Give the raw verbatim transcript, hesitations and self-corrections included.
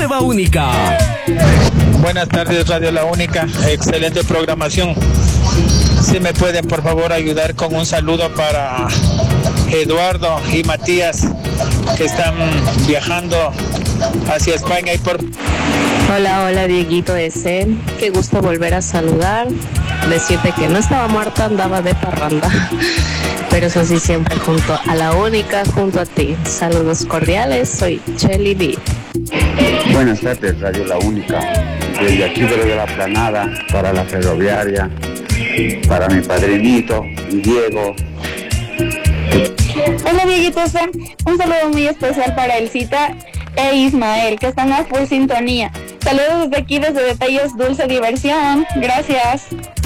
nueva Única. Buenas tardes, Radio La Única. Excelente programación. Si me pueden, por favor, ayudar con un saludo para Eduardo y Matías, que están viajando hacia España y por... Hola, hola, Dieguito de C. Qué gusto volver a saludar. Decirte que no estaba muerta, andaba de parranda. Pero eso sí, siempre junto a La Única, junto a ti. Saludos cordiales, soy Chelly B. Buenas tardes, Radio La Única. Desde aquí de la Planada, para la ferroviaria, para mi padrinito, Diego. Hola, Dieguito C. Un saludo muy especial para Elcita e Ismael, que están a full sintonía. Saludos desde aquí, desde Detalles Dulce Diversión. Gracias.